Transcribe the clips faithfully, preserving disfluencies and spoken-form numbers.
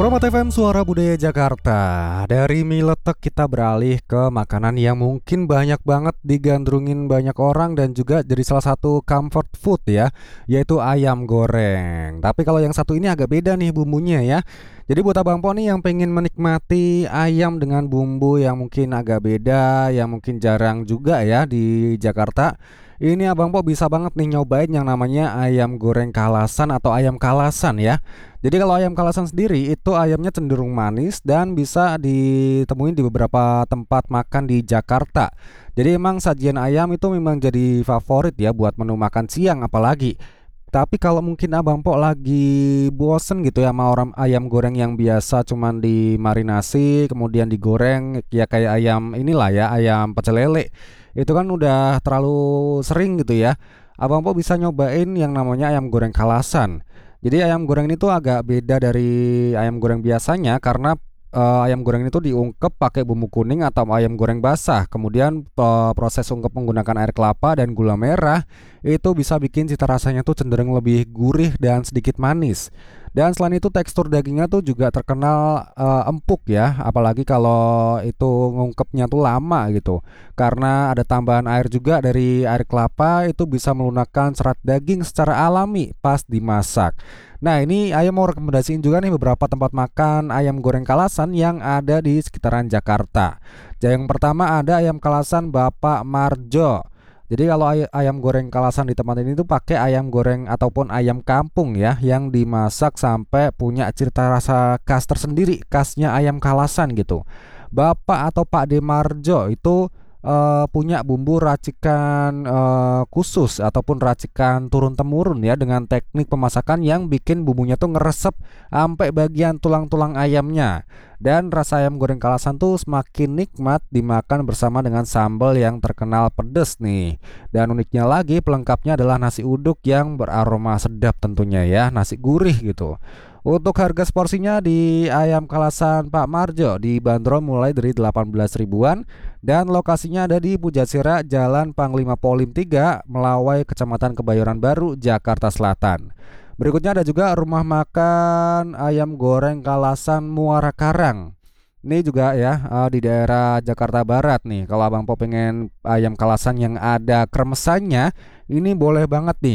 Promo T F M Suara Budaya Jakarta. Dari mie letek kita beralih ke makanan yang mungkin banyak banget digandrungin banyak orang dan juga jadi salah satu comfort food ya, yaitu ayam goreng. Tapi kalau yang satu ini agak beda nih bumbunya ya. Jadi buat Abang Po nih yang pengen menikmati ayam dengan bumbu yang mungkin agak beda, yang mungkin jarang juga ya di Jakarta. Ini Abang Po bisa banget nih nyobain yang namanya ayam goreng kalasan atau ayam kalasan ya. Jadi kalau ayam kalasan sendiri itu ayamnya cenderung manis dan bisa ditemuin di beberapa tempat makan di Jakarta. Jadi emang sajian ayam itu memang jadi favorit ya buat menu makan siang apalagi. Tapi kalau mungkin Abang Po lagi bosen gitu ya sama orang ayam goreng yang biasa cuman dimarinasi kemudian digoreng ya kayak ayam inilah ya, ayam pecel lele. Itu kan udah terlalu sering gitu ya. Abang Po bisa nyobain yang namanya ayam goreng kalasan. Jadi ayam goreng ini tuh agak beda dari ayam goreng biasanya karena eh, ayam goreng itu diungkep pakai bumbu kuning atau ayam goreng basah. Kemudian eh, proses ungkep menggunakan air kelapa dan gula merah itu bisa bikin cita rasanya tuh cenderung lebih gurih dan sedikit manis. Dan selain itu tekstur dagingnya tuh juga terkenal eh, empuk ya, apalagi kalau itu ngungkepnya tuh lama gitu. Karena ada tambahan air juga dari air kelapa itu bisa melunakkan serat daging secara alami pas dimasak. Nah ini ayam mau rekomendasiin juga nih beberapa tempat makan ayam goreng kalasan yang ada di sekitaran Jakarta. Yang pertama ada ayam kalasan Bapak Marjo. Jadi kalau ay- ayam goreng kalasan di tempat ini tuh pakai ayam goreng ataupun ayam kampung ya yang dimasak sampai punya cita rasa khas tersendiri, khasnya ayam kalasan gitu. Bapak atau Pak Demarjo itu eh, punya bumbu racikan eh, khusus ataupun racikan turun temurun ya dengan teknik pemasakan yang bikin bumbunya tuh ngeresep sampai bagian tulang-tulang ayamnya. Dan rasa ayam goreng kalasan tuh semakin nikmat dimakan bersama dengan sambal yang terkenal pedes nih. Dan uniknya lagi pelengkapnya adalah nasi uduk yang beraroma sedap tentunya ya, nasi gurih gitu. Untuk harga seporsinya di ayam kalasan Pak Marjo dibanderol mulai dari delapan belas ribuan dan lokasinya ada di Pujasera Jalan Panglima Polim tiga, Melawai, Kecamatan Kebayoran Baru, Jakarta Selatan. Berikutnya ada juga rumah makan ayam goreng kalasan Muara Karang. Ini juga ya eh, di daerah Jakarta Barat nih. Kalau Abang Po pengen ayam kalasan yang ada kremesannya, ini boleh banget nih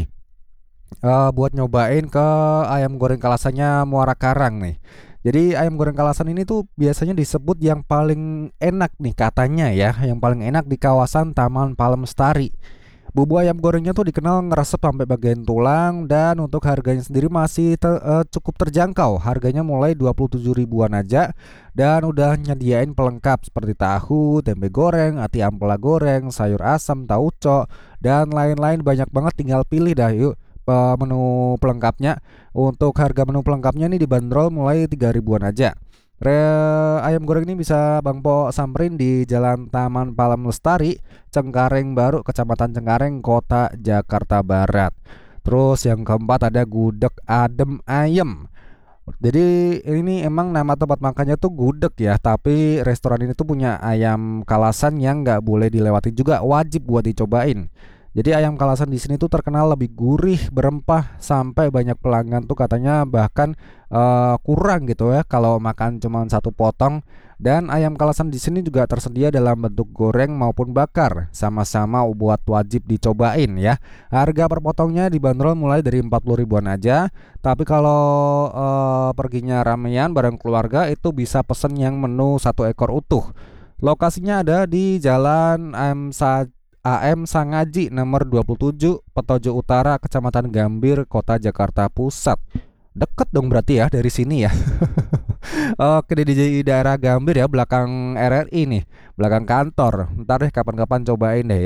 eh, buat nyobain ke ayam goreng kalasannya Muara Karang nih. Jadi ayam goreng kalasan ini tuh biasanya disebut yang paling enak nih katanya ya, yang paling enak di kawasan Taman Palemestari. Bumbu ayam gorengnya tuh dikenal ngeresep sampai bagian tulang dan untuk harganya sendiri masih te- eh, cukup terjangkau. Harganya mulai dua puluh tujuh ribuan aja dan udah nyediain pelengkap seperti tahu, tempe goreng, ati ampela goreng, sayur asam, tauco dan lain-lain banyak banget tinggal pilih dah yuk eh, menu pelengkapnya. Untuk harga menu pelengkapnya nih dibanderol mulai tiga ribuan aja. Re, ayam goreng ini bisa Bang Po samperin di Jalan Taman Palam Lestari, Cengkareng Baru, Kecamatan Cengkareng, Kota Jakarta Barat. Terus yang keempat ada Gudeg Adem Ayem. Jadi ini emang nama tempat makannya tuh gudeg ya, tapi restoran ini tuh punya ayam kalasan yang nggak boleh dilewati juga, wajib buat dicobain. Jadi ayam kalasan di sini tuh terkenal lebih gurih, berempah sampai banyak pelanggan tuh katanya bahkan eh, kurang gitu ya kalau makan cuma satu potong. Dan ayam kalasan di sini juga tersedia dalam bentuk goreng maupun bakar, sama-sama buat wajib dicobain ya. Harga per potongnya dibanderol mulai dari empat puluh ribuan aja. Tapi kalau eh, perginya ramean bareng keluarga itu bisa pesen yang menu satu ekor utuh. Lokasinya ada di Jalan M Sa A M Sangaji nomor dua puluh tujuh, Petojo Utara, Kecamatan Gambir, Kota Jakarta Pusat. Deket dong berarti ya dari sini ya. Oke di di daerah Gambir ya, belakang R R I nih, belakang kantor. Ntar deh kapan-kapan cobain deh.